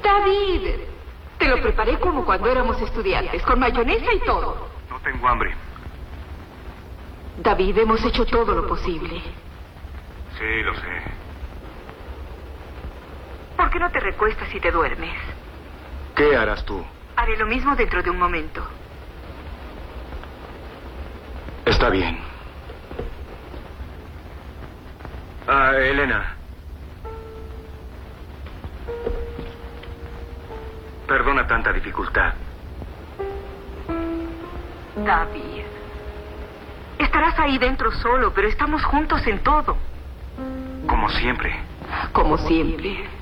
David, te lo preparé como cuando éramos estudiantes, con mayonesa y todo. No tengo hambre. David, hemos hecho todo lo posible. Sí, lo sé. ¿Por qué no te recuestas y te duermes? ¿Qué harás tú? Haré lo mismo dentro de un momento. Está bien. Elena. Perdona tanta dificultad. David, estarás ahí dentro solo, pero estamos juntos en todo. Como siempre. Como siempre.